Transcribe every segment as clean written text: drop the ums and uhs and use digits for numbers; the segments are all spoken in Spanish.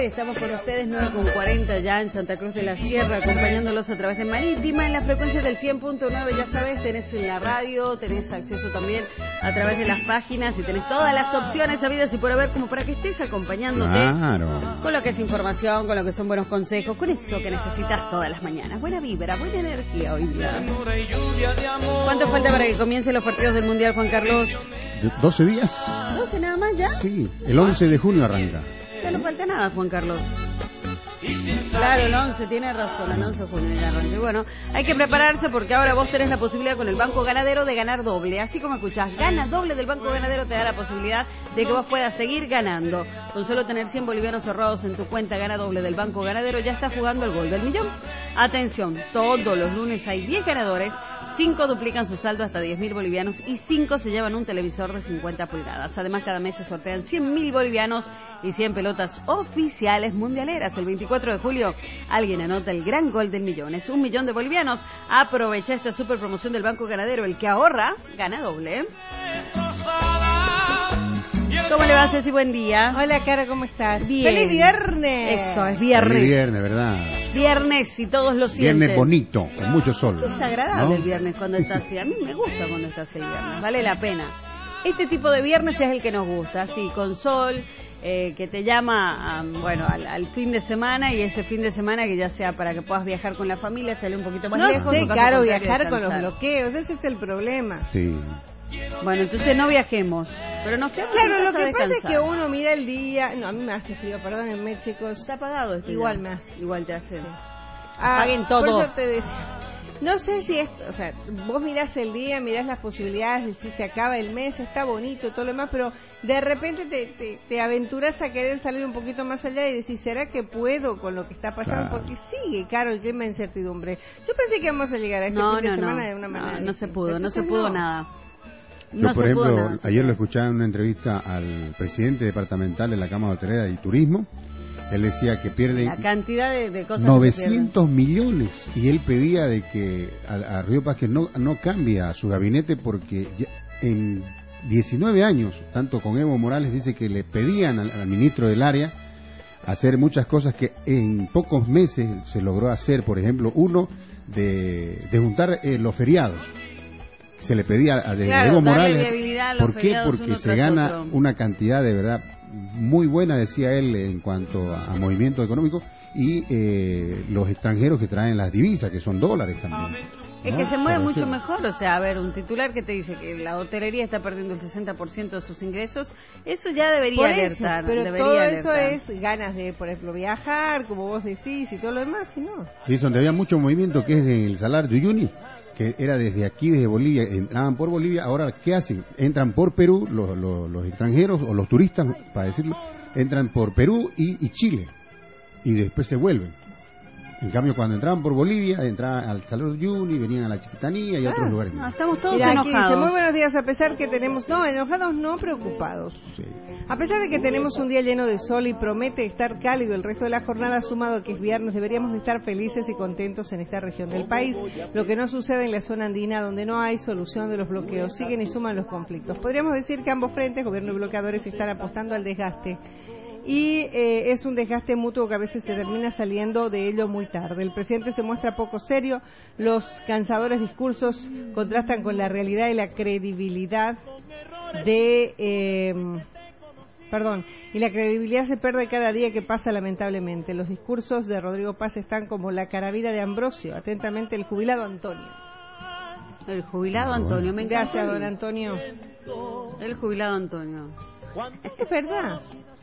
Estamos con ustedes 9:40 ya en Santa Cruz de la Sierra, acompañándolos a través de Marítima en la frecuencia del 100.9. Ya sabes, tenés en la radio, tenés acceso también a través de las páginas y tenés todas las opciones habidas y por haber como para que estés acompañándote. Claro. Con lo que es información, con lo que son buenos consejos, con eso que necesitas todas las mañanas. Buena vibra, buena energía hoy día. ¿Cuánto falta para que comiencen los partidos del Mundial, Juan Carlos? 12 días. ¿12 nada más ya? Sí, el 11 de junio arranca. Ya no falta nada, Juan Carlos. Claro, el 11, tiene razón, el 11 de junio ya arranca. Y bueno, hay que prepararse porque ahora vos tenés la posibilidad con el Banco Ganadero de ganar doble. Así como escuchás, gana doble del Banco Ganadero, te da la posibilidad de que vos puedas seguir ganando. Con solo tener 100 bolivianos ahorrados en tu cuenta gana doble del Banco Ganadero, ya estás jugando el gol del millón. Atención, todos los lunes hay 10 ganadores. 5 duplican su saldo hasta 10.000 bolivianos y 5 se llevan un televisor de 50 pulgadas. Además, cada mes se sortean 100.000 bolivianos y 100 pelotas oficiales mundialeras. El 24 de julio, alguien anota el gran gol del millón. Es 1 millón de bolivianos. Aprovecha esta super promoción del Banco Ganadero. El que ahorra, gana doble. ¿Cómo le va, Ceci? Buen día. Hola, Caro, ¿cómo estás? Bien. ¡Feliz viernes! Eso, es viernes. Feliz viernes, ¿verdad? Viernes y todos lo sienten. Viernes bonito, con mucho sol. Es agradable, ¿no? El viernes cuando está así. A mí me gusta cuando está así el viernes. Vale la pena. Este tipo de viernes es el que nos gusta, así, con sol, que te llama al fin de semana, y ese fin de semana que ya sea para que puedas viajar con la familia, salir un poquito más lejos. No sé, Caro, viajar con los bloqueos, ese es el problema. Sí. Bueno, entonces no viajemos, pero nos quedamos. Claro, lo que pasa es que uno mira el día. No, a mí me hace frío, perdónenme, chicos. Está apagado este igual día. me hace. Igual te hace. Sí. Apaguen todo. Por eso te decía. No sé si es, o sea, vos mirás el día, mirás las posibilidades de si se acaba el mes, está bonito, todo lo demás, pero de repente te aventuras a querer salir un poquito más allá y decir, ¿será que puedo con lo que está pasando? Claro. Porque sigue, Caro, el tema de incertidumbre. Yo pensé que íbamos a llegar a este fin de semana de una manera. No se pudo, no se pudo nada. Yo, por ejemplo, ayer lo escuchaba en una entrevista al presidente departamental de la Cámara de Hotelería y Turismo. Él decía que pierden la cantidad de cosas 900 millones, y él pedía de que a Río Paz que no cambie a su gabinete porque ya en 19 años, tanto con Evo Morales, dice que le pedían al ministro del área hacer muchas cosas que en pocos meses se logró hacer. Por ejemplo, uno de juntar los feriados. Se le pedía a Evo Morales. ¿Por qué? Porque se gana una cantidad de verdad muy buena, decía él, en cuanto a movimiento económico, y los extranjeros que traen las divisas, que son dólares también. Es que se mueve mucho mejor, o sea, a ver, un titular que te dice que la hotelería está perdiendo el 60% de sus ingresos, eso ya debería alertar. Pero debería todo alertar. eso es ganas de, por ejemplo, viajar, como vos decís, y todo lo demás, y no. Y es donde había mucho movimiento, que es el Salar de Uyuni, que era desde aquí, desde Bolivia, entraban por Bolivia. Ahora, ¿qué hacen? Entran por Perú, los extranjeros, o los turistas, para decirlo, entran por Perú y Chile, y después se vuelven. En cambio, cuando entraban por Bolivia, entraban al Salar de Uyuni, venían a la Chiquitanía y a otros lugares. No, estamos todos enojados. enojados. Muy buenos días, a pesar que tenemos... No, enojados no, preocupados. Sí. A pesar de que tenemos un día lleno de sol y promete estar cálido el resto de la jornada, sumado a que es viernes, deberíamos de estar felices y contentos en esta región del país. Lo que no sucede en la zona andina, donde no hay solución de los bloqueos, siguen y suman los conflictos. Podríamos decir que ambos frentes, gobierno y bloqueadores, están apostando al desgaste. Y es un desgaste mutuo que a veces se termina saliendo de ello muy tarde. El presidente se muestra poco serio, los cansadores discursos contrastan con la realidad y la credibilidad y la credibilidad se pierde cada día que pasa, lamentablemente. Los discursos de Rodrigo Paz están como la caravida de Ambrosio. Atentamente, el jubilado Antonio. El jubilado Antonio, me encanta. Gracias, don Antonio. El jubilado Antonio. Es verdad.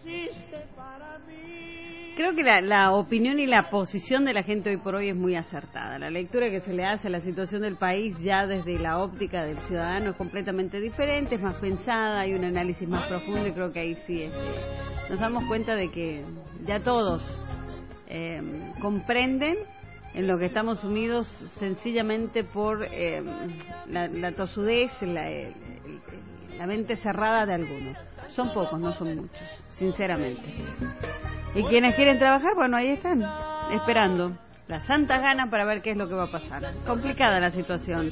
Creo que la opinión y la posición de la gente hoy por hoy es muy acertada. La lectura que se le hace a la situación del país ya desde la óptica del ciudadano es completamente diferente, es más pensada, hay un análisis más profundo, y creo que ahí sí nos damos cuenta de que ya todos comprenden en lo que estamos sumidos sencillamente por la tosudez, la mente cerrada de algunos. Son pocos, no son muchos, sinceramente. Y quienes quieren trabajar, bueno, ahí están, esperando las santas ganas para ver qué es lo que va a pasar. Complicada la situación.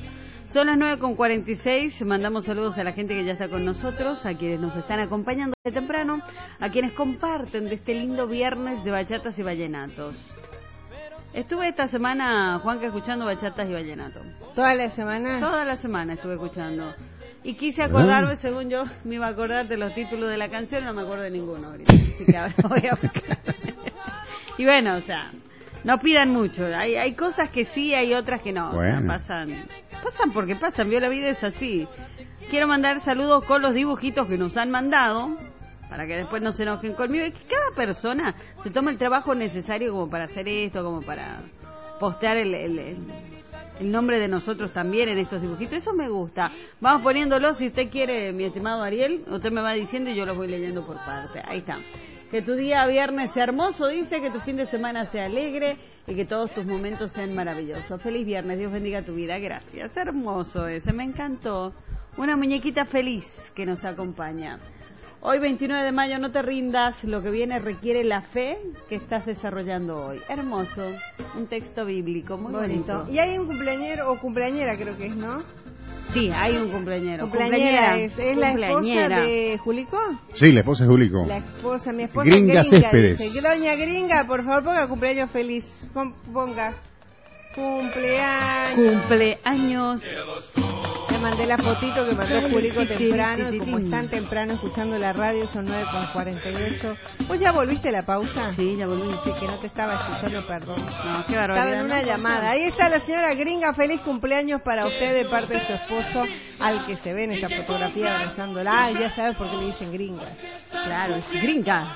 Son las 9:46, mandamos saludos a la gente que ya está con nosotros, a quienes nos están acompañando de temprano, a quienes comparten de este lindo viernes de bachatas y vallenatos. Estuve esta semana, Juanca, escuchando bachatas y vallenatos. ¿Toda la semana? Toda la semana estuve escuchando. Y quise acordarme, según yo, me iba a acordar de los títulos de la canción, no me acuerdo de ninguno ahorita, así que ahora voy a buscar. Y bueno, o sea, no pidan mucho, hay cosas que sí, hay otras que no, bueno. O sea, pasan porque pasan, la vida es así. Quiero mandar saludos con los dibujitos que nos han mandado, para que después no se enojen conmigo, y que cada persona se tome el trabajo necesario como para hacer esto, como para postear el nombre de nosotros también en estos dibujitos. Eso me gusta. Vamos poniéndolos, si usted quiere, mi estimado Ariel, usted me va diciendo y yo los voy leyendo por parte. Ahí está. Que tu día viernes sea hermoso, dice, que tu fin de semana sea alegre y que todos tus momentos sean maravillosos. Feliz viernes, Dios bendiga tu vida, gracias. Hermoso ese, me encantó. Una muñequita feliz que nos acompaña. Hoy 29 de mayo, no te rindas, lo que viene requiere la fe que estás desarrollando hoy. Hermoso, un texto bíblico, muy bonito. Y hay un cumpleañero o cumpleañera, creo que es, ¿no? Sí, hay un cumpleañero. Cumpleañera es la esposa de Julico. Sí, la esposa de Julico. La esposa, mi esposa Gringa Céspedes. Dice, doña Gringa, por favor, ponga cumpleaños feliz. Ponga cumpleaños. Le mandé la fotito que mandó Julico temprano, y como están temprano escuchando la radio, son 9:48. ¿Vos ya volviste a la pausa? Sí, ya volví. Sí, que no te estaba escuchando, perdón. No, qué barbaridad. Estaba en una llamada. Ahí está la señora Gringa, feliz cumpleaños para usted de parte de su esposo, al que se ve en esta fotografía abrazándola. Ah, ya sabes por qué le dicen Gringa. Claro, es Gringa.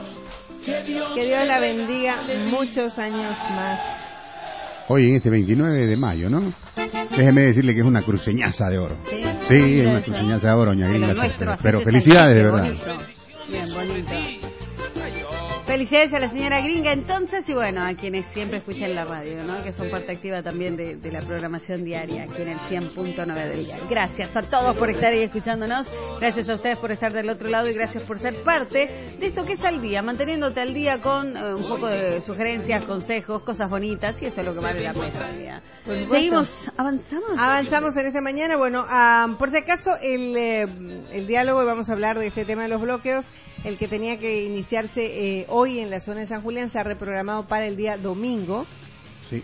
Que Dios la bendiga muchos años más. Hoy en este 29 de mayo, ¿no? Déjeme decirle que es una cruceñaza de oro. Sí, es una cruceñaza de oro, doña Gringa Céspedes. Pero felicidades, de verdad. Bien, bonito. Felicidades a la señora Gringa, entonces, y bueno, a quienes siempre escuchan la radio, ¿no? Que son parte activa también de la programación diaria, aquí en el 100.9 del día. Gracias a todos por estar ahí escuchándonos, gracias a ustedes por estar del otro lado y gracias por ser parte de esto que es al día, manteniéndote al día con un poco de sugerencias, consejos, cosas bonitas, y eso es lo que vale la pena. Seguimos, avanzamos en esta mañana. Bueno, por si acaso el diálogo, y vamos a hablar de este tema de los bloqueos, el que tenía que iniciarse hoy en la zona de San Julián se ha reprogramado para el día domingo. Sí.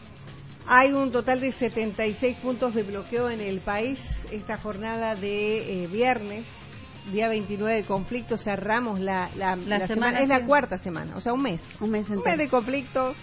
Hay un total de 76 puntos de bloqueo en el país. Esta jornada de viernes, día 29 de conflicto, cerramos la semana. Es la cuarta semana, o sea, un mes. Un mes de conflicto.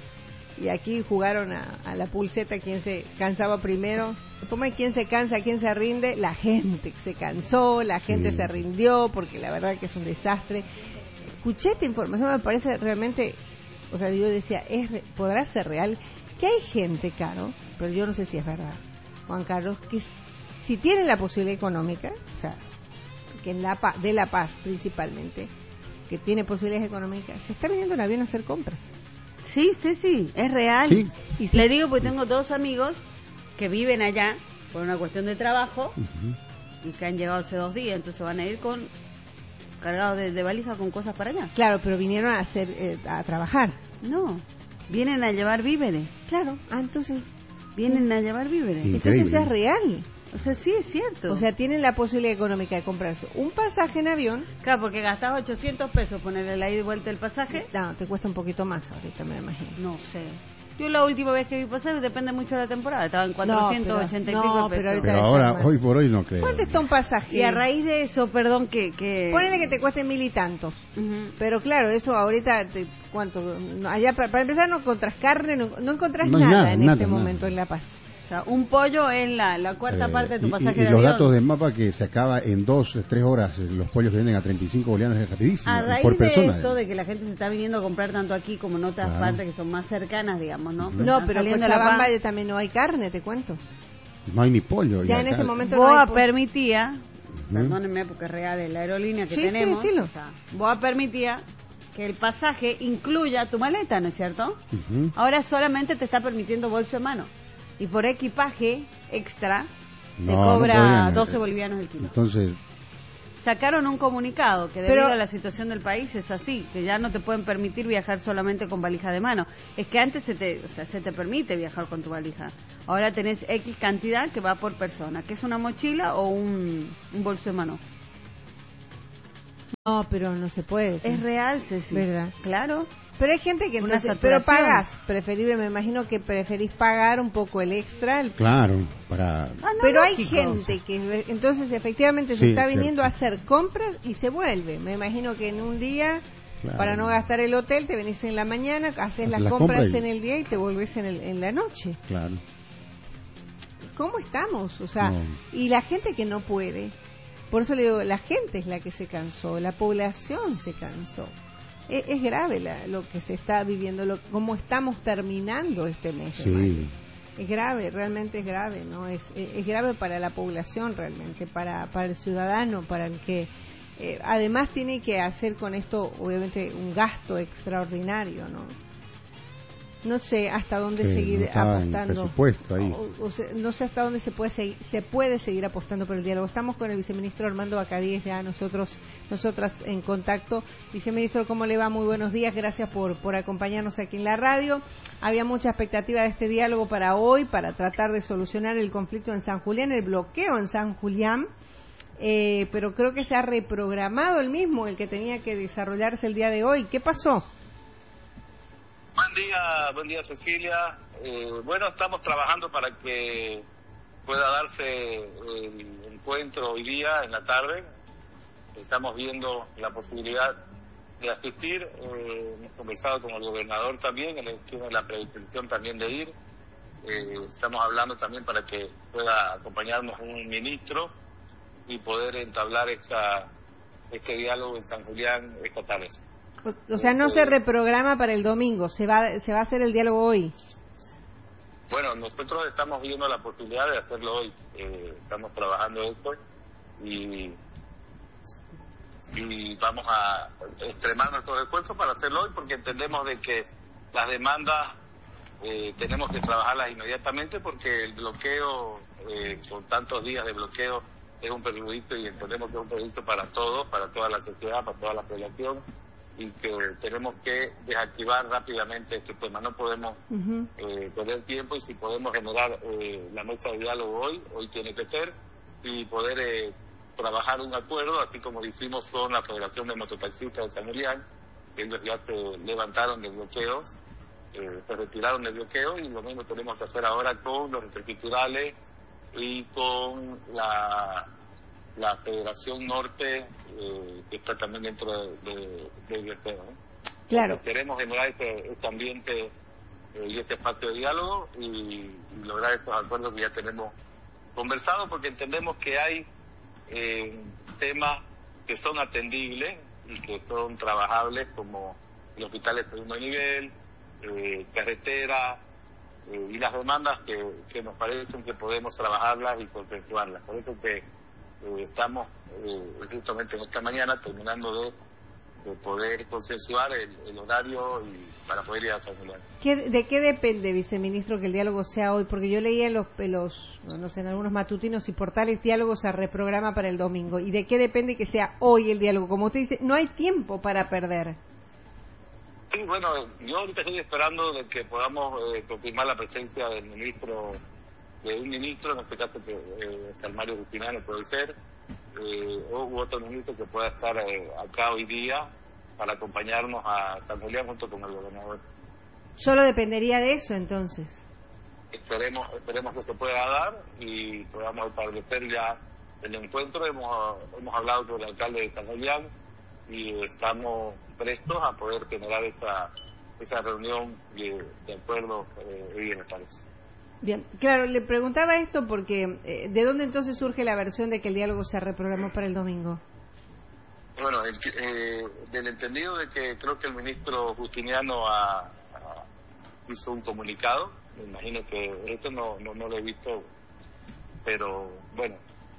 Y aquí jugaron a la pulseta quién se cansaba primero. Como hay quien se cansa, quien se rinde, la gente se cansó, la gente se rindió, porque la verdad que es un desastre. Escuché esta información, me parece realmente, o sea, yo decía, ¿podrá ser real? Que hay gente, Caro, pero yo no sé si es verdad, Juan Carlos, que si tienen la posibilidad económica, o sea, que en de La Paz principalmente, que tiene posibilidades económicas, se está viniendo en avión a hacer compras. Sí, es real. Sí. Y le digo porque tengo dos amigos que viven allá por una cuestión de trabajo y que han llegado hace 2 días, entonces van a ir cargados de valija con cosas para allá. Claro, pero vinieron a trabajar. No, vienen a llevar víveres. Claro, entonces vienen a llevar víveres. Increíble. Entonces es real. O sea, sí es cierto. O sea, tienen la posibilidad económica de comprarse un pasaje en avión. Claro, porque gastás 800 pesos ponerle la ida y vuelta el pasaje. No, te cuesta un poquito más ahorita, me imagino. No sé. Yo la última vez que vi pasaje depende mucho de la temporada. Estaba en 480 y pico pesos. Pero ahora, hoy por hoy no creo. ¿Cuánto está un pasaje? Y a raíz de eso, perdón, que... Ponele que te cueste 1.000 y tantos. Pero claro, eso ahorita, ¿cuánto? Allá para empezar no encontrás carne, no encontrás nada en este momento en La Paz. O sea, un pollo es la cuarta parte de tu pasaje de avión. Y los datos del mapa que se acaba en 2-3 horas, los pollos que venden a 35 bolivianos es rapidísimo. A raíz por persona, de esto, de que la gente se está viniendo a comprar tanto aquí como en otras partes que son más cercanas, digamos, ¿no? No, pero en Cochabamba también no hay carne, te cuento. No hay ni pollo. Ya en ese momento BOA permitía, perdónenme porque es real, es la aerolínea que tenemos, sí, o sea, BOA permitía que el pasaje incluya tu maleta, ¿no es cierto? Ahora solamente te está permitiendo bolso de mano. Y por equipaje extra te cobra 12 bolivianos el kilo. Entonces, sacaron un comunicado que debido a la situación del país es así, que ya no te pueden permitir viajar solamente con valija de mano. Es que antes se te permite viajar con tu valija. Ahora tenés X cantidad que va por persona, que es una mochila o un bolso de mano. No, pero no se puede. Es real, Ceci. ¿Verdad? Claro. Pero hay gente que pero pagas, preferible, me imagino que preferís pagar un poco el extra. Claro, para... Pero hay gente que entonces efectivamente se está viniendo a hacer compras y se vuelve. Me imagino que en un día, para no gastar el hotel, te venís en la mañana, haces las compras en el día y te volvés en la noche. Claro. ¿Cómo estamos? O sea, y la gente que no puede. Por eso le digo, la gente es la que se cansó, la población se cansó. Es grave lo que se está viviendo, cómo estamos terminando este mes. Sí. Es grave, realmente es grave, ¿no? Es grave para la población realmente, para el ciudadano, para el que además tiene que hacer con esto, obviamente, un gasto extraordinario, ¿no? No sé hasta dónde seguir apostando. En presupuesto ahí. No sé hasta dónde se puede seguir apostando por el diálogo. Estamos con el viceministro Armando Bacadíes, ya nosotras en contacto. Viceministro, ¿cómo le va? Muy buenos días. Gracias por acompañarnos aquí en la radio. Había mucha expectativa de este diálogo para hoy, para tratar de solucionar el conflicto en San Julián, el bloqueo en San Julián. Pero creo que se ha reprogramado el mismo, el que tenía que desarrollarse el día de hoy. ¿Qué pasó? Buen día Cecilia. Bueno, estamos trabajando para que pueda darse el encuentro hoy día en la tarde. Estamos viendo la posibilidad de asistir. Hemos conversado con el gobernador también, él tiene la predisposición también de ir. Estamos hablando también para que pueda acompañarnos un ministro y poder entablar este diálogo en San Julián esta tarde. O sea, no se reprograma para el domingo, se va a hacer el diálogo hoy. Bueno, nosotros estamos viendo la posibilidad de hacerlo hoy. Estamos trabajando esto y vamos a extremar nuestros esfuerzos para hacerlo hoy, porque entendemos de que las demandas tenemos que trabajarlas inmediatamente, porque el bloqueo, con tantos días de bloqueo, es un perjuicio, y entendemos que es un perjuicio para todos, para toda la sociedad, para toda la población, y que tenemos que desactivar rápidamente este tema. No podemos perder tiempo, y si podemos generar la mesa de diálogo hoy tiene que ser, y poder trabajar un acuerdo, así como lo hicimos con la Federación de Mototaxistas de San Julián, que ellos ya se levantaron del bloqueo, se retiraron del bloqueo, y lo mismo tenemos que hacer ahora con los interculturales y con la Federación Norte, que está también dentro del bloqueo, ¿no? Claro. Queremos generar este ambiente y este espacio de diálogo y lograr estos acuerdos que ya tenemos conversados, porque entendemos que hay temas que son atendibles y que son trabajables, como el hospital de segundo nivel, carretera, y las demandas que nos parecen que podemos trabajarlas y consensuarlas. Por eso que estamos justamente en esta mañana terminando de poder consensuar el horario y para poder ir a San Julián. ¿De qué depende, viceministro, que el diálogo sea hoy? Porque yo leía en en algunos matutinos y portales, diálogo se reprograma para el domingo. ¿Y de qué depende que sea hoy el diálogo? Como usted dice, no hay tiempo para perder. Sí, bueno, yo ahorita estoy esperando de que podamos confirmar la presencia del ministro, de un ministro, en este caso que Mario Justinano puede ser, o otro ministro que pueda estar acá hoy día para acompañarnos a San Julián junto con el gobernador. ¿Solo dependería de eso entonces? Esperemos que se pueda dar y podamos establecer ya el encuentro. Hemos hablado con el alcalde de San Julián y estamos prestos a poder generar esa reunión de acuerdo hoy en esta vez. Bien, claro, le preguntaba esto porque ¿de dónde entonces surge la versión de que el diálogo se reprogramó para el domingo? Bueno, del entendido de que creo que el ministro Justiniano hizo un comunicado. Me imagino que esto no lo he visto, pero bueno,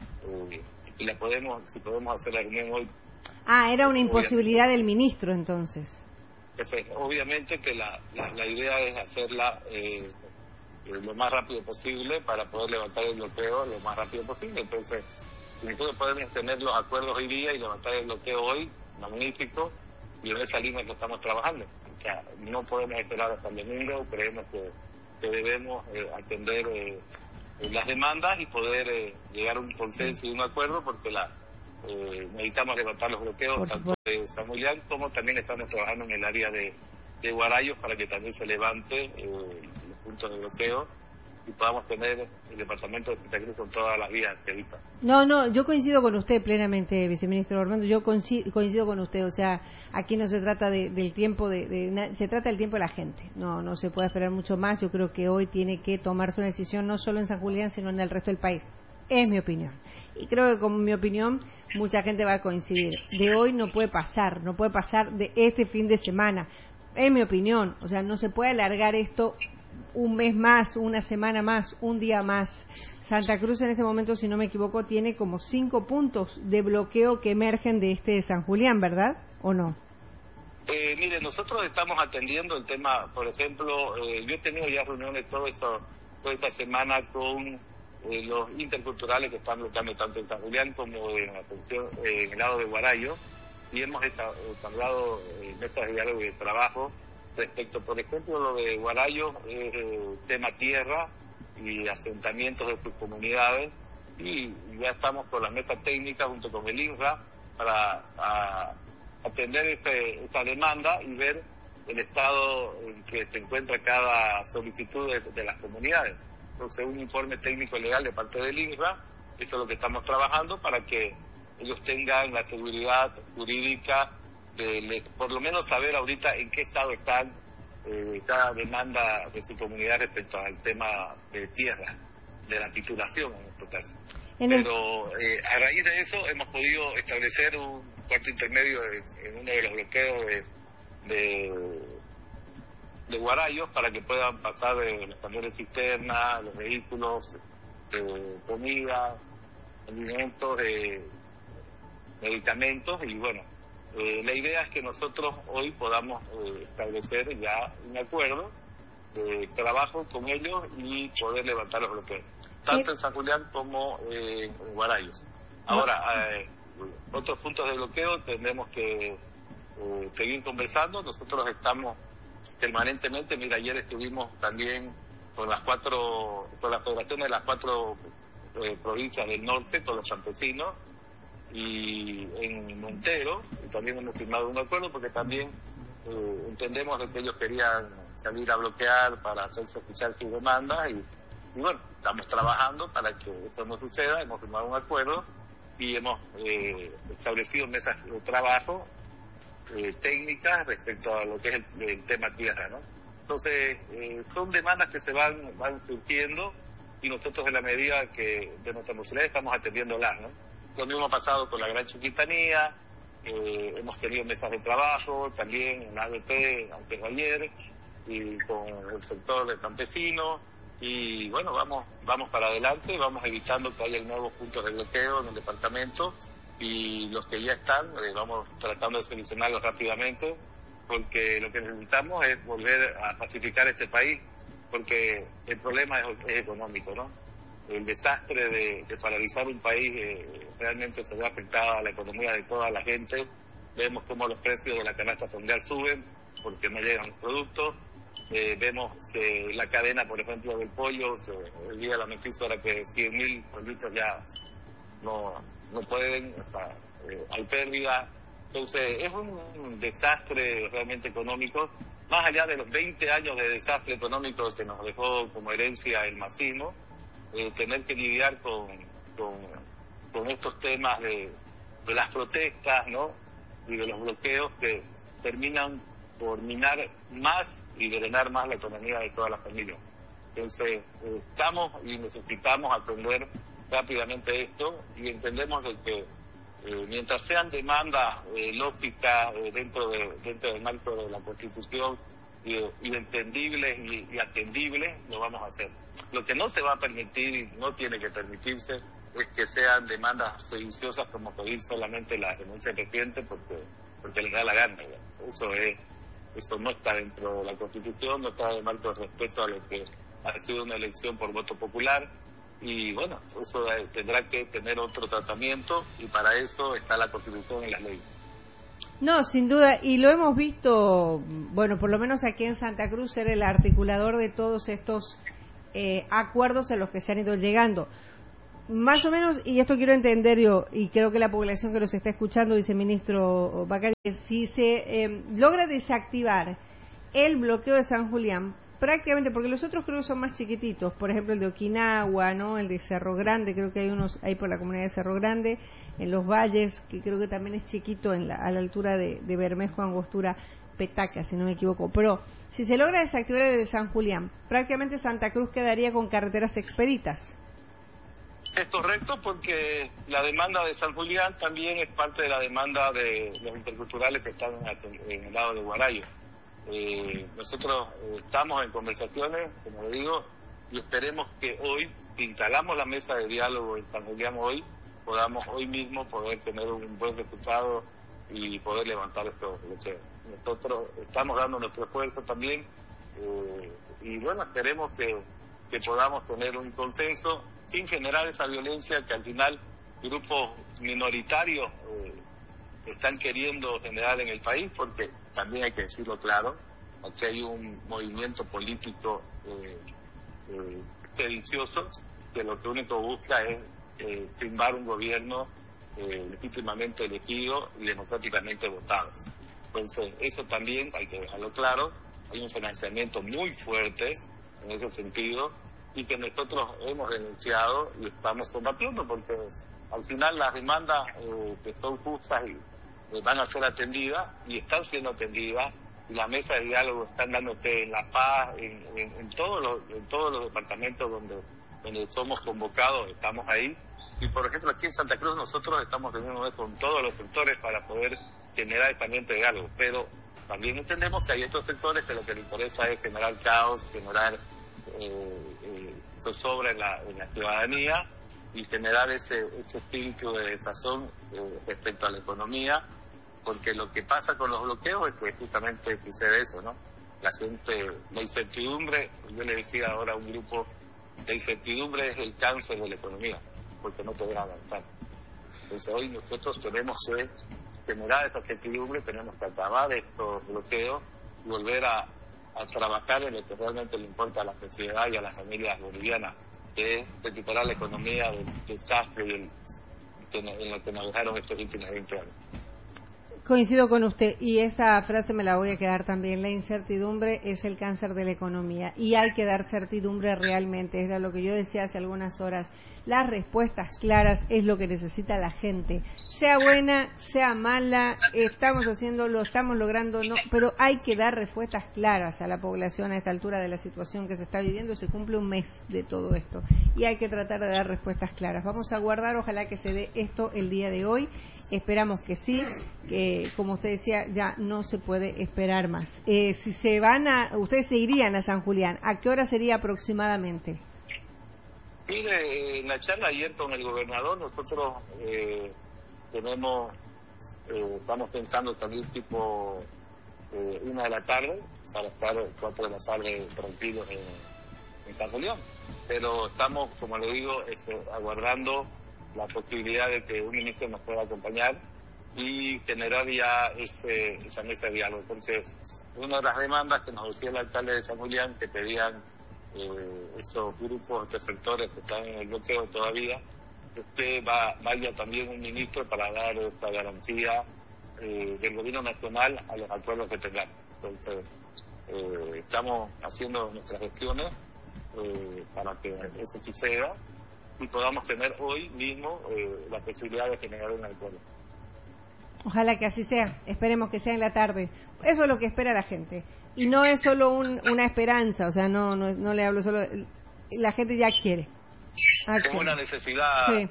si podemos hacer la reunión hoy. Era una imposibilidad del ministro entonces. Obviamente que la idea es hacerla lo más rápido posible para poder levantar el bloqueo lo más rápido posible. Entonces Si nosotros podemos tener los acuerdos hoy día y levantar el bloqueo hoy, magnífico, y en esa línea que estamos trabajando. O sea, no podemos esperar hasta el domingo, creemos que debemos atender las demandas y poder llegar a un consenso y un acuerdo, porque necesitamos levantar los bloqueos tanto de San Julián como también estamos trabajando en el área de Guarayos para que también se levante los puntos de bloqueo y podamos tener el departamento de Santa Cruz con todas las vías expeditas. No, yo coincido con usted plenamente, viceministro Orlando, yo coincido con usted, o sea, aquí no se trata del tiempo, se trata del tiempo de la gente, no se puede esperar mucho más, yo creo que hoy tiene que tomarse una decisión no solo en San Julián, sino en el resto del país, es mi opinión, y creo que con mi opinión mucha gente va a coincidir, de hoy no puede pasar de este fin de semana, es mi opinión, o sea, no se puede alargar esto un mes más, una semana más, un día más. Santa Cruz en este momento, si no me equivoco, tiene como 5 puntos de bloqueo que emergen de este de San Julián, ¿verdad? ¿O no? Mire, nosotros estamos atendiendo el tema, por ejemplo, yo he tenido ya reuniones toda esta semana con los interculturales que están bloqueando tanto en San Julián como en el lado de Guarayo, y hemos establecido metas de diálogo y de trabajo respecto, por ejemplo, lo de Guarayo, tema tierra y asentamientos de sus comunidades, y ya estamos con las metas técnicas junto con el INRA para atender esta demanda y ver el estado en que se encuentra cada solicitud de las comunidades. Entonces, un informe técnico legal de parte del INRA, eso es lo que estamos trabajando para que ellos tengan la seguridad jurídica de por lo menos saber ahorita en qué estado están cada demanda de su comunidad respecto al tema de tierra, de la titulación en este caso. Pero a raíz de eso hemos podido establecer un cuarto intermedio en uno de los bloqueos de Guarayos para que puedan pasar los camiones cisterna, los vehículos, comida, alimentos, medicamentos, y bueno, la idea es que nosotros hoy podamos establecer ya un acuerdo de trabajo con ellos y poder levantar los bloqueos, tanto en San Julián como en Guarayos. Ahora, otros puntos de bloqueo tendremos que seguir conversando. Nosotros estamos permanentemente, mira, ayer estuvimos también con la Federación de las 4 provincias del norte, con los campesinos, y en Montero, y también hemos firmado un acuerdo porque también entendemos que ellos querían salir a bloquear para hacerse escuchar sus demandas, y bueno, estamos trabajando para que esto no suceda. Hemos firmado un acuerdo y hemos establecido mesas de trabajo técnicas respecto a lo que es el tema tierra, ¿no? Entonces, son demandas que se van surgiendo, y nosotros en la medida que de nuestra posibilidad estamos atendiéndolas, ¿no? Lo mismo ha pasado con la Gran Chiquitanía, hemos tenido mesas de trabajo también en la ABP antes de ayer, y con el sector del campesino, y bueno, vamos para adelante, vamos evitando que haya nuevos puntos de bloqueo en el departamento, y los que ya están, vamos tratando de solucionarlos rápidamente, porque lo que necesitamos es volver a pacificar este país, porque el problema es económico, ¿no? El desastre de paralizar un país realmente se ve afectada a la economía de toda la gente. Vemos cómo los precios de la canasta familiar suben porque no llegan los productos. Vemos la cadena, por ejemplo, del pollo. El día de la noticia era que 100.000 pollitos ya no pueden, hay pérdida. Entonces, es un desastre realmente económico, más allá de los 20 años de desastre económico que nos dejó como herencia el masismo. Tener que lidiar con estos temas de las protestas, ¿no? Y de los bloqueos que terminan por minar más y drenar más la economía de todas las familias. Entonces, estamos y necesitamos aprender rápidamente esto, y entendemos de que mientras sean demandas lógicas dentro del marco de la Constitución y entendibles y atendibles, lo vamos a hacer. Lo que no se va a permitir y no tiene que permitirse es que sean demandas sediciosas como pedir solamente la renuncia del presidente porque les da la gana. Eso no está dentro de la Constitución, no está en el marco de respeto a lo que ha sido una elección por voto popular. y bueno, eso tendrá que tener otro tratamiento y para eso está la Constitución y las leyes. No, sin duda, y lo hemos visto, bueno, por lo menos aquí en Santa Cruz, ser el articulador de todos estos acuerdos a los que se han ido llegando. Más o menos, y esto quiero entender yo, y creo que la población que nos está escuchando, viceministro Bacari, si se logra desactivar el bloqueo de San Julián, prácticamente, porque los otros creo que son más chiquititos, por ejemplo el de Okinawa, ¿no? El de Cerro Grande, creo que hay unos ahí por la comunidad de Cerro Grande, en los valles, que creo que también es chiquito a la altura de Bermejo, Angostura, Petaca, si no me equivoco. Pero si se logra desactivar el de San Julián, prácticamente Santa Cruz quedaría con carreteras expeditas. Es correcto, porque la demanda de San Julián también es parte de la demanda de los interculturales que están en el lado de Guarayo. Nosotros estamos en conversaciones, como le digo, y esperemos que hoy, si instalamos la mesa de diálogo en San Julián hoy, podamos hoy mismo poder tener un buen resultado y poder levantar estos bloqueos. Nosotros estamos dando nuestro esfuerzo también y bueno, esperemos que podamos tener un consenso sin generar esa violencia que al final grupos minoritarios están queriendo generar en el país, porque también hay que decirlo claro, aquí hay un movimiento político sedicioso que lo que único busca es tumbar un gobierno legítimamente elegido y democráticamente votado. Entonces, eso también hay que dejarlo claro, hay un financiamiento muy fuerte en ese sentido y que nosotros hemos denunciado y estamos combatiendo, porque al final las demandas que son justas y van a ser atendidas y están siendo atendidas, y la mesa de diálogo están dándose en La Paz, en todos los departamentos donde somos convocados, estamos ahí. Y por ejemplo aquí en Santa Cruz nosotros estamos reunidos con todos los sectores para poder generar el ambiente de diálogo, pero también entendemos que hay estos sectores que lo que les interesa es generar caos, generar zozobra en la ciudadanía y generar ese espíritu de desazón respecto a la economía, porque lo que pasa con los bloqueos es que justamente sucede eso, ¿no? La incertidumbre, yo le decía ahora a un grupo, la incertidumbre es el cáncer de la economía, porque no te deja avanzar. Entonces hoy nosotros tenemos que generar esa incertidumbre, tenemos que acabar estos bloqueos y volver a trabajar en lo que realmente le importa a la sociedad y a las familias bolivianas, que es recuperar la economía del desastre en lo que nos dejaron estos últimos 20 años. Coincido con usted, y esa frase me la voy a quedar también: la incertidumbre es el cáncer de la economía, y hay que dar certidumbre realmente, era lo que yo decía hace algunas horas. Las respuestas claras es lo que necesita la gente, sea buena, sea mala, estamos haciéndolo, estamos logrando, no, pero hay que dar respuestas claras a la población a esta altura de la situación que se está viviendo. Se cumple un mes de todo esto y hay que tratar de dar respuestas claras. Vamos a aguardar, ojalá que se dé esto el día de hoy, esperamos que sí, que como usted decía, ya no se puede esperar más. Si se van ustedes se irían a San Julián, ¿a qué hora sería aproximadamente? Mire, en la charla ayer con el gobernador, nosotros estamos pensando también tipo 1 de la tarde, para estar 4 de la tarde tranquilos en San Julián. Pero estamos, como le digo, aguardando la posibilidad de que un ministro nos pueda acompañar y generar ya esa mesa de diálogo. Entonces, una de las demandas que nos decía el alcalde de San Julián, que pedían esos grupos, estos sectores que están en el bloqueo todavía, es que vaya también un ministro para dar esta garantía del gobierno nacional a los acuerdos que tengamos. Entonces, estamos haciendo nuestras gestiones para que eso suceda y podamos tener hoy mismo la posibilidad de generar un acuerdo. Ojalá que así sea, esperemos que sea en la tarde. Eso es lo que espera la gente. Y no es solo una esperanza, o sea, no le hablo solo, la gente ya quiere. Es una necesidad. Sí.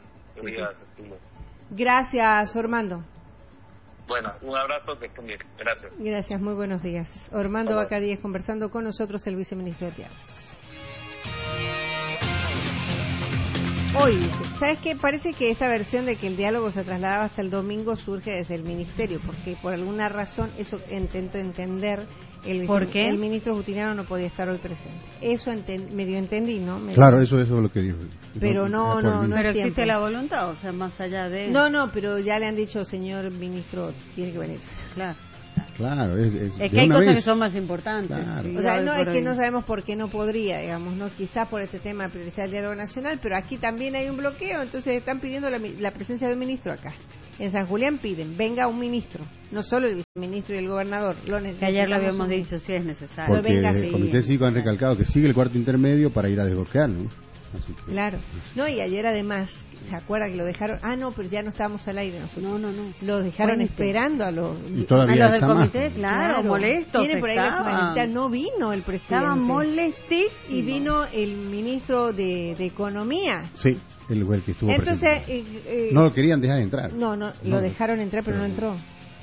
Gracias, Ormando. Bueno, un abrazo, que estén bien. Gracias. Gracias, muy buenos días. Ormando Bacadíez conversando con nosotros, el viceministro de Tierras. Hoy dice, ¿sabes qué? Parece que esta versión de que el diálogo se trasladaba hasta el domingo surge desde el ministerio, porque por alguna razón eso intento entender. ¿Por qué? El ministro Justiniano no podía estar hoy presente. Eso medio entendí, ¿no? Claro, eso es lo que dijo. Pero no pero existe tiempo. la voluntad, o sea, más allá de... No, pero ya le han dicho, señor ministro, tiene que venirse. Claro. Claro, es que hay cosas que son más importantes. Claro. Sí, o sea, no es que no sabemos por qué no podría, digamos, no, quizás por este tema de priorizar el diálogo nacional, pero aquí también hay un bloqueo, entonces están pidiendo la presencia de un ministro acá. En San Julián piden, venga un ministro, no solo el viceministro y el gobernador. Que ayer lo habíamos dicho, sí es necesario. Porque el Comité Cívico han recalcado que sigue el cuarto intermedio para ir a desbloquear, ¿no? Así que, claro. No, y ayer además, ¿se acuerda que lo dejaron? No, pero ya no estábamos al aire nosotros. No. Lo dejaron esperando a los... Y todavía a los del comité, más. claro, molestos. Viene por ahí la semanita, no vino el presidente. Estaban molestísimos. Y vino el ministro de Economía. Sí, el que estuvo entonces, no lo querían dejar entrar. No, lo dejaron entrar, pero no entró.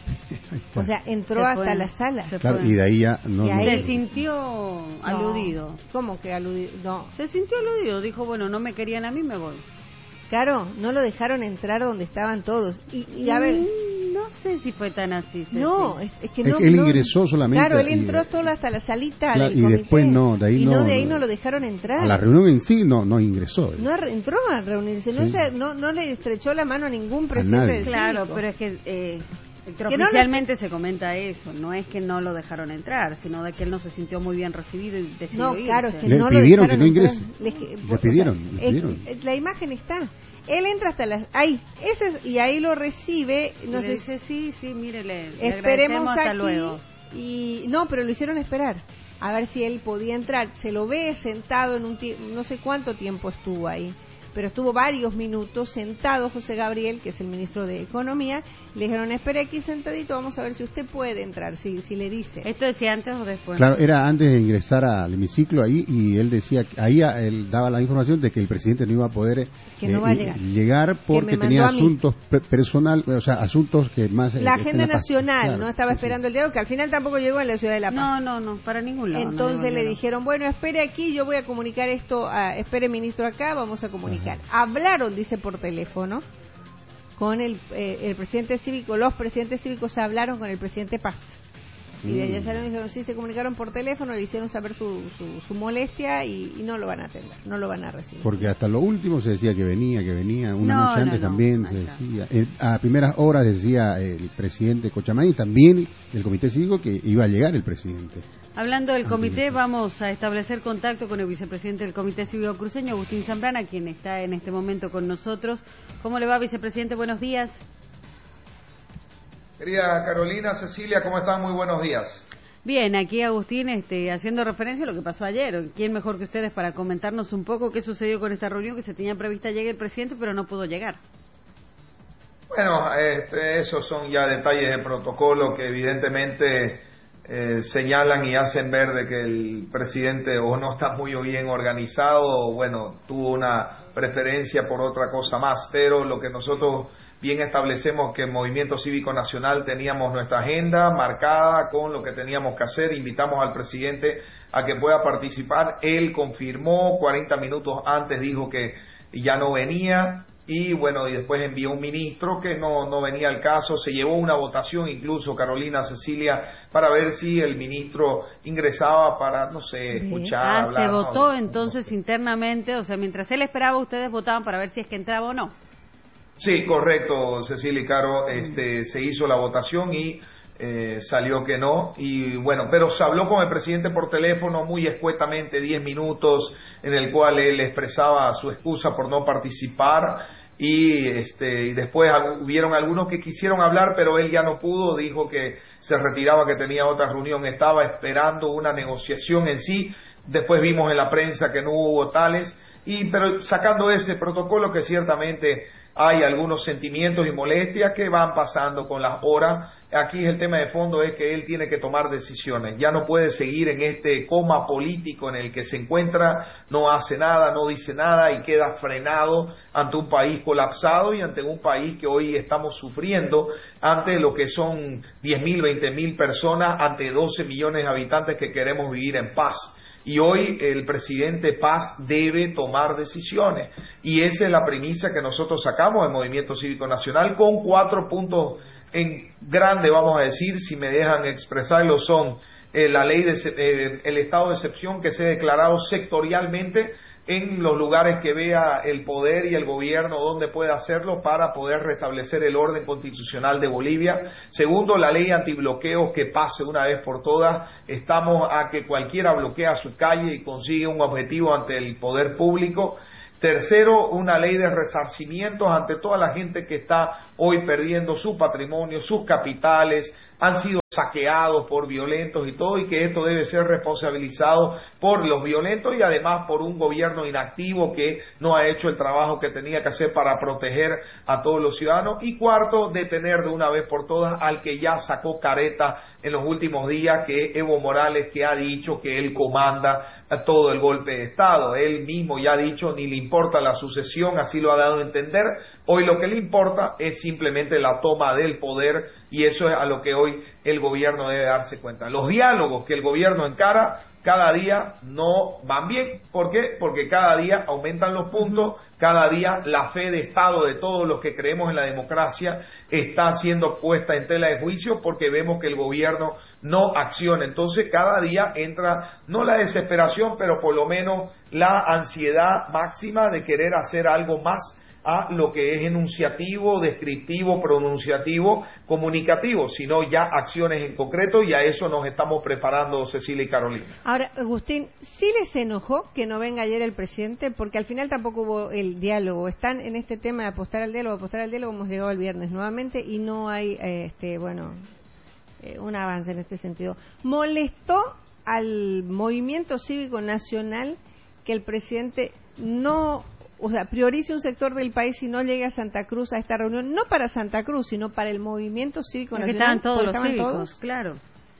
O sea, entró hasta la sala. Claro, y de ahí ya se sintió aludido. ¿Cómo que aludido? No. Se sintió aludido. Dijo, bueno, no me querían a mí, me voy. Claro, no lo dejaron entrar donde estaban todos. Y a ver... No sé si fue tan así. No, es que no. Él ingresó solamente. Claro, él entró solo hasta la salita claro, del y comité. Después no, de ahí de ahí no lo dejaron entrar. A la reunión en sí no ingresó. No entró a reunirse, Sí. no le estrechó la mano a ningún presidente del Claro, cívico. pero es que... Oficialmente se comenta eso, no es que no lo dejaron entrar, sino de que él no se sintió muy bien recibido y decidió irse. Claro, es que le no pidieron lo que no ingrese. Le pidieron. La imagen está. Él entra hasta las... y ahí lo recibe, no sé dice, sí, mire, le esperemos hasta aquí, luego. Y no, pero lo hicieron esperar, a ver si él podía entrar. Se lo ve sentado en no sé cuánto tiempo estuvo ahí, pero estuvo varios minutos sentado José Gabriel, que es el ministro de Economía. Le dijeron, espere aquí sentadito, vamos a ver si usted puede entrar, si le dice. ¿Esto decía antes o después? Claro, era antes de ingresar al hemiciclo ahí, y él decía, ahí él daba la información de que el presidente no iba a poder llegar porque tenía asuntos personales, o sea, asuntos que más... La agenda nacional, no estaba esperando el diálogo, que al final tampoco llegó en la ciudad de La Paz. No, para ningún lado. Entonces le dijeron, bueno, espere aquí, yo voy a comunicar esto, espere ministro acá, vamos a comunicar. Hablaron, dice, por teléfono con el presidente cívico. Los presidentes cívicos hablaron con el presidente Paz y de allá salieron y dijeron, sí, se comunicaron por teléfono, le hicieron saber su molestia y no lo van a atender, no lo van a recibir. Porque hasta lo último se decía que venía una noche antes también se decía, a primeras horas decía el presidente Cochamay y también el comité cívico que iba a llegar el presidente. Hablando del comité, vamos a establecer contacto con el vicepresidente del Comité Cívico Cruceño, Agustín Zambrana, quien está en este momento con nosotros. ¿Cómo le va, vicepresidente? Buenos días. Querida Carolina, Cecilia, ¿cómo están? Muy buenos días. Bien, aquí Agustín haciendo referencia a lo que pasó ayer. ¿Quién mejor que ustedes para comentarnos un poco qué sucedió con esta reunión que se tenía prevista llegar el presidente, pero no pudo llegar? Bueno, esos son ya detalles de protocolo que evidentemente... señalan y hacen ver de que el presidente o no está muy bien organizado o bueno, tuvo una preferencia por otra cosa más, pero lo que nosotros bien establecemos que en Movimiento Cívico Nacional teníamos nuestra agenda marcada con lo que teníamos que hacer, invitamos al presidente a que pueda participar, él confirmó, 40 minutos antes dijo que ya no venía. Y bueno, y después envió un ministro que no venía al caso, se llevó una votación incluso, Carolina, Cecilia, para ver si el ministro ingresaba para, no sé, escuchar, hablar. Se votó entonces internamente, o sea, mientras él esperaba, ustedes votaban para ver si es que entraba o no. Sí, correcto, Cecilia y Caro, se hizo la votación y salió que no, y bueno, pero se habló con el presidente por teléfono muy escuetamente, 10 minutos, en el cual él expresaba su excusa por no participar, y después hubieron algunos que quisieron hablar, pero él ya no pudo, dijo que se retiraba, que tenía otra reunión, estaba esperando una negociación en sí, después vimos en la prensa que no hubo tales, pero sacando ese protocolo que ciertamente hay algunos sentimientos y molestias que van pasando con las horas. Aquí el tema de fondo es que él tiene que tomar decisiones, ya no puede seguir en este coma político en el que se encuentra, no hace nada, no dice nada y queda frenado ante un país colapsado y ante un país que hoy estamos sufriendo ante lo que son 10.000, 20.000 personas, ante 12 millones de habitantes que queremos vivir en paz. Y hoy el presidente Paz debe tomar decisiones. Y esa es la premisa que nosotros sacamos del Movimiento Cívico Nacional, con 4 puntos en grande, vamos a decir, si me dejan expresarlo, son la ley el estado de excepción que se ha declarado sectorialmente en los lugares que vea el poder y el gobierno donde pueda hacerlo para poder restablecer el orden constitucional de Bolivia. Segundo, la ley antibloqueos que pase una vez por todas. Estamos a que cualquiera bloquea su calle y consigue un objetivo ante el poder público. Tercero, una ley de resarcimientos ante toda la gente que está hoy perdiendo su patrimonio, sus capitales, han sido saqueados por violentos y todo, y que esto debe ser responsabilizado por los violentos y además por un gobierno inactivo que no ha hecho el trabajo que tenía que hacer para proteger a todos los ciudadanos. Y cuarto, detener de una vez por todas al que ya sacó careta en los últimos días, que es Evo Morales, que ha dicho que él comanda a todo el golpe de Estado. Él mismo ya ha dicho ni le importa la sucesión, así lo ha dado a entender. Hoy lo que le importa es simplemente la toma del poder, y eso es a lo que hoy el gobierno debe darse cuenta. Los diálogos que el gobierno encara cada día no van bien. ¿Por qué? Porque cada día aumentan los puntos, cada día la fe de Estado de todos los que creemos en la democracia está siendo puesta en tela de juicio, porque vemos que el gobierno no acciona. Entonces cada día entra, no la desesperación, pero por lo menos la ansiedad máxima de querer hacer algo más a lo que es enunciativo, descriptivo, pronunciativo, comunicativo, sino ya acciones en concreto, y a eso nos estamos preparando Cecilia y Carolina. Ahora, Agustín, ¿sí les enojó que no venga ayer el presidente? Porque al final tampoco hubo el diálogo. Están en este tema de apostar al diálogo, hemos llegado el viernes nuevamente y no hay, un avance en este sentido. ¿Molestó al Movimiento Cívico Nacional que el presidente priorice un sector del país y no llegue a Santa Cruz a esta reunión? No para Santa Cruz, sino para el Movimiento Cívico Nacional. Estaban todos los cívicos, claro.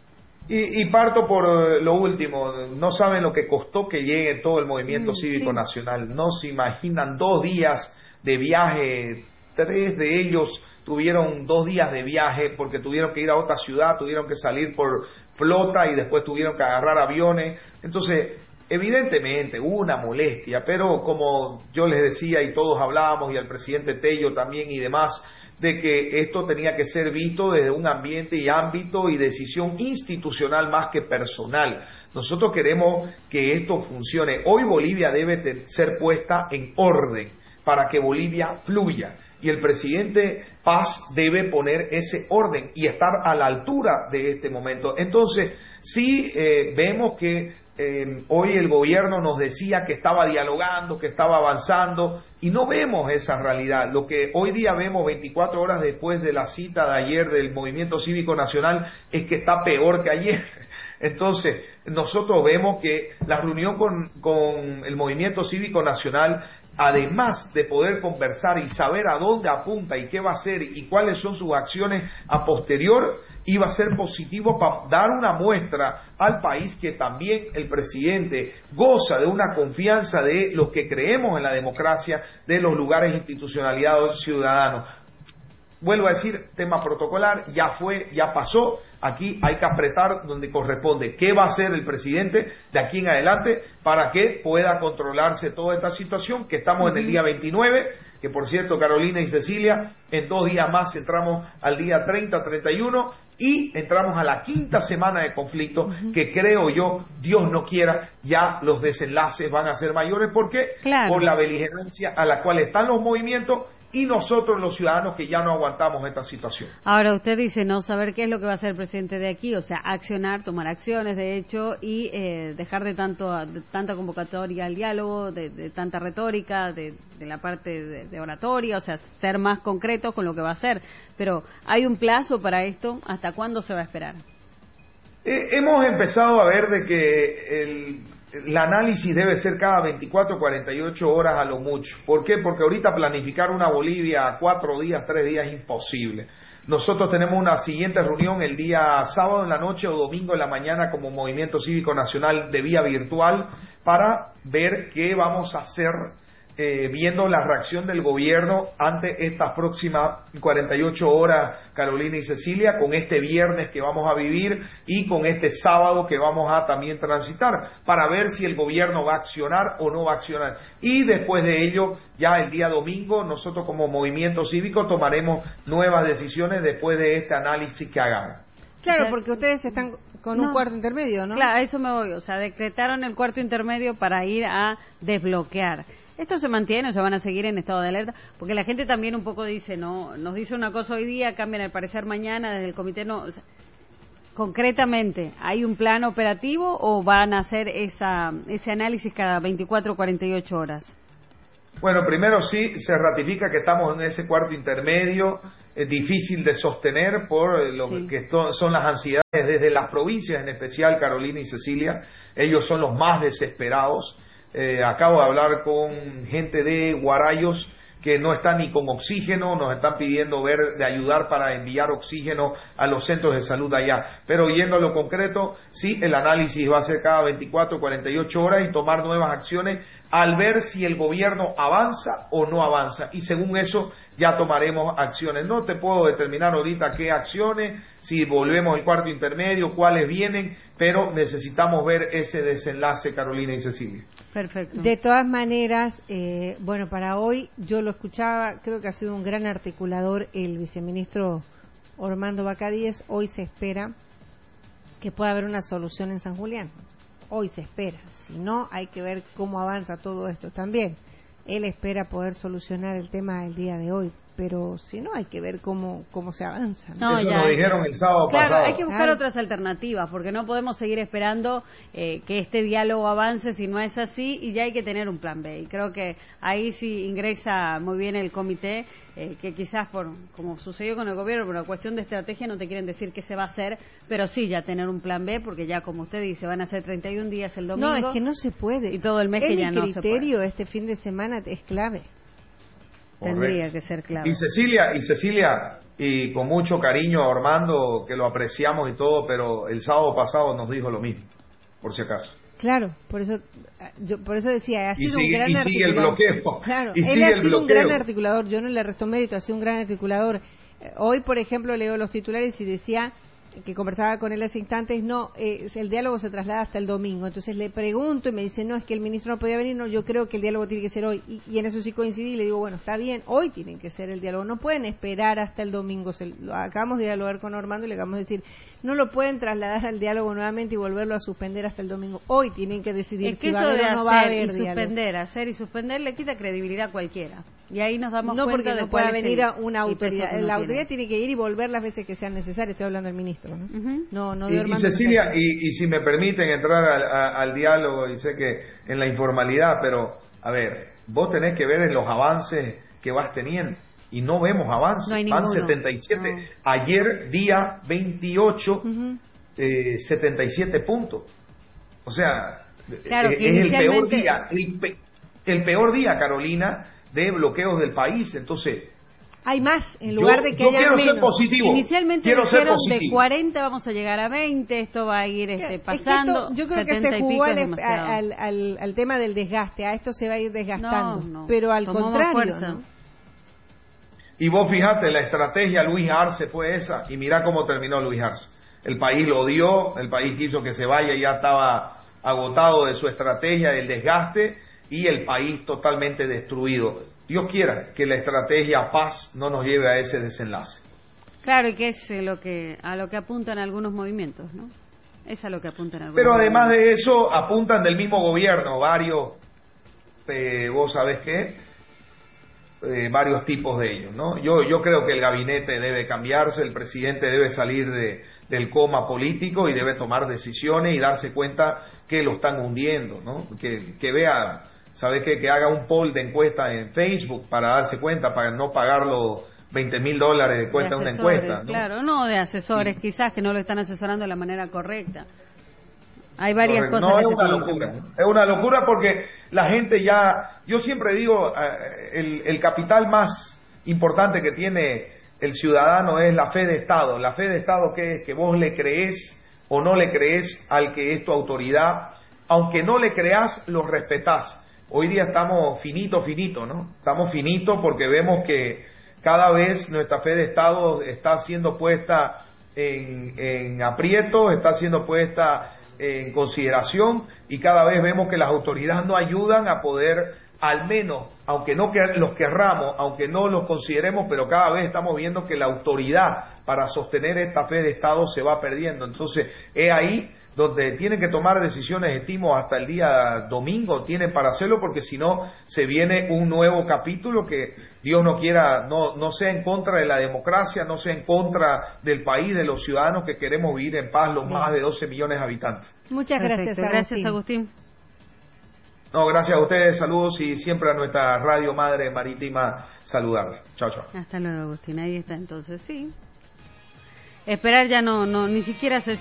Y parto por lo último. No saben lo que costó que llegue todo el Movimiento Cívico Nacional. No se imaginan 2 días de viaje. 3 de ellos tuvieron 2 días de viaje porque tuvieron que ir a otra ciudad, tuvieron que salir por flota y después tuvieron que agarrar aviones. Entonces, evidentemente hubo una molestia, pero como yo les decía y todos hablábamos, y al presidente Tello también y demás, de que esto tenía que ser visto desde un ambiente y ámbito y decisión institucional más que personal. Nosotros queremos que esto funcione. Hoy Bolivia debe ser puesta en orden para que Bolivia fluya, y el presidente Paz debe poner ese orden y estar a la altura de este momento. Entonces, sí vemos que hoy el gobierno nos decía que estaba dialogando, que estaba avanzando, y no vemos esa realidad. Lo que hoy día vemos 24 horas después de la cita de ayer del Movimiento Cívico Nacional es que está peor que ayer. Entonces, nosotros vemos que la reunión con el Movimiento Cívico Nacional, además de poder conversar y saber a dónde apunta y qué va a hacer y cuáles son sus acciones a posterior, iba a ser positivo para dar una muestra al país que también el presidente goza de una confianza de los que creemos en la democracia, de los lugares institucionalizados ciudadanos. Vuelvo a decir, tema protocolar, ya fue, ya pasó. Aquí hay que apretar donde corresponde. ¿Qué va a hacer el presidente de aquí en adelante para que pueda controlarse toda esta situación? Que estamos en el día 29, que por cierto, Carolina y Cecilia, en 2 días más entramos al día 30, 31, y entramos a la 5ª semana de conflicto, que creo yo, Dios no quiera, ya los desenlaces van a ser mayores. ¿Por qué? Claro. Por la beligerancia a la cual están los movimientos y nosotros los ciudadanos que ya no aguantamos esta situación. Ahora usted dice no saber qué es lo que va a hacer el presidente de aquí, o sea, accionar, tomar acciones, de hecho, y dejar de tanta convocatoria al diálogo, de tanta retórica, de la parte de oratoria, o sea, ser más concretos con lo que va a hacer. Pero ¿hay un plazo para esto? ¿Hasta cuándo se va a esperar? Hemos empezado a ver de que el análisis debe ser cada 24, 48 horas a lo mucho. ¿Por qué? Porque ahorita planificar una Bolivia a 4 días, 3 días es imposible. Nosotros tenemos una siguiente reunión el día sábado en la noche o domingo en la mañana como Movimiento Cívico Nacional de vía virtual para ver qué vamos a hacer viendo la reacción del gobierno ante estas próximas 48 horas, Carolina y Cecilia, con este viernes que vamos a vivir y con este sábado que vamos a también transitar, para ver si el gobierno va a accionar o no va a accionar. Y después de ello, ya el día domingo, nosotros como movimiento cívico tomaremos nuevas decisiones después de este análisis que hagamos. Claro, porque ustedes están con un cuarto intermedio, ¿no? Claro, a eso me voy. O sea, decretaron el cuarto intermedio para ir a desbloquear. ¿Esto se mantiene o se van a seguir en estado de alerta? Porque la gente también un poco dice, no, nos dice una cosa hoy día, cambian el parecer mañana, desde el comité no... O sea, concretamente, ¿hay un plan operativo o van a hacer ese análisis cada 24 o 48 horas? Bueno, primero sí, se ratifica que estamos en ese cuarto intermedio, difícil de sostener por lo que son las ansiedades desde las provincias, en especial Carolina y Cecilia. Ellos son los más desesperados. Acabo de hablar con gente de Guarayos que no están ni con oxígeno, nos están pidiendo de ayudar para enviar oxígeno a los centros de salud allá. Pero yendo a lo concreto, sí, el análisis va a ser cada 24 o 48 horas y tomar nuevas acciones al ver si el gobierno avanza o no avanza. Y según eso ya tomaremos acciones. No te puedo determinar ahorita qué acciones, si volvemos al cuarto intermedio, cuáles vienen, pero necesitamos ver ese desenlace, Carolina y Cecilia. Perfecto. De todas maneras, bueno, para hoy yo lo escuchaba, creo que ha sido un gran articulador el viceministro Ormando Bacadíes. Hoy se espera que pueda haber una solución en San Julián. Hoy se espera. Si no, hay que ver cómo avanza todo esto también. Él espera poder solucionar el tema el día de hoy, pero si no, hay que ver cómo se avanza. No, eso nos dijeron el sábado pasado. Claro, hay que buscar otras alternativas, porque no podemos seguir esperando que este diálogo avance si no es así, y ya hay que tener un plan B. Y creo que ahí sí ingresa muy bien el comité, que quizás, como sucedió con el gobierno, por una cuestión de estrategia no te quieren decir qué se va a hacer, pero sí ya tener un plan B, porque ya, como usted dice, van a ser 31 días el domingo. No, es que no se puede. Y todo el mes que ya no se puede. El criterio este fin de semana es clave. Tendría que ser clave. Y Cecilia, y con mucho cariño a Armando, que lo apreciamos y todo, pero el sábado pasado nos dijo lo mismo, por si acaso. Claro, por eso decía, ha sido un gran articulador. Sigue el bloqueo. Claro, él ha sido un gran articulador, yo no le resto mérito, ha sido un gran articulador. Hoy, por ejemplo, leo los titulares y decía que conversaba con él hace instantes, el diálogo se traslada hasta el domingo. Entonces le pregunto y me dice, no, es que el ministro no podía venir, no, yo creo que el diálogo tiene que ser hoy. Y en eso sí coincidí y le digo, bueno, está bien, hoy tiene que ser el diálogo, no pueden esperar hasta el domingo. Acabamos de dialogar con Armando y le acabamos de decir, no lo pueden trasladar al diálogo nuevamente y volverlo a suspender hasta el domingo. Hoy tienen que decidir si va a haber o no va a haber diálogo. Hacer y suspender le quita credibilidad a cualquiera. Y ahí nos damos cuenta porque de no pueda venir a una autoridad. La autoridad tiene que ir y volver las veces que sean necesarias. Estoy hablando del ministro, ¿no? No y Cecilia, y si me permiten entrar al diálogo, y sé que en la informalidad, pero a ver, vos tenés que ver en los avances que vas teniendo, y no vemos avances. No van 77. No. Ayer, día 28, 77 puntos. O sea, claro, es el peor día. El peor día, Carolina, de bloqueos del país. Entonces, hay más, en lugar de que haya menos. Yo quiero ser positivo. Inicialmente dijeron de 40 vamos a llegar a 20, esto va a ir pasando. Yo creo que se jugó al tema del desgaste, a esto se va a ir desgastando. Pero al contrario, ¿no? Y vos fijate, la estrategia Luis Arce fue esa, y mirá cómo terminó Luis Arce. El país lo odió, el país quiso que se vaya, ya estaba agotado de su estrategia, del desgaste, y el país totalmente destruido. Dios quiera que la estrategia paz no nos lleve a ese desenlace. Claro, y que es a lo que apuntan algunos movimientos, ¿no? Es a lo que apuntan algunos. Pero además de eso, apuntan del mismo gobierno, varios, vos sabés qué, varios tipos de ellos, ¿no? Yo creo que el gabinete debe cambiarse, el presidente debe salir del coma político y debe tomar decisiones y darse cuenta que lo están hundiendo, ¿no? Que vea... ¿Sabes qué? Que haga un poll de encuesta en Facebook para darse cuenta, para no pagar los $20,000 de cuenta de una encuesta, ¿no? Claro, no de asesores, quizás que no lo están asesorando de la manera correcta. Hay varias cosas. No, es una locura. Es una locura porque la gente ya... Yo siempre digo, el capital más importante que tiene el ciudadano es la fe de Estado. La fe de Estado, ¿qué es? Que vos le creés o no le creés al que es tu autoridad. Aunque no le creás, lo respetás. hoy día estamos finito, ¿no? Estamos finitos porque vemos que cada vez nuestra fe de Estado está siendo puesta en aprieto, está siendo puesta en consideración, y cada vez vemos que las autoridades no ayudan a poder, al menos, aunque no los querramos, aunque no los consideremos, pero cada vez estamos viendo que la autoridad para sostener esta fe de Estado se va perdiendo. Entonces, es ahí donde tienen que tomar decisiones, estimo, hasta el día domingo, tienen para hacerlo, porque si no, se viene un nuevo capítulo que Dios no quiera, no sea en contra de la democracia, no sea en contra del país, de los ciudadanos que queremos vivir en paz, los más de 12 millones de habitantes. Muchas gracias, Agustín. Gracias, Agustín. No, gracias a ustedes, saludos, y siempre a nuestra radio madre marítima saludarla. Chao, chao. Hasta luego, Agustín. Ahí está entonces, sí. Esperar ya no ni siquiera se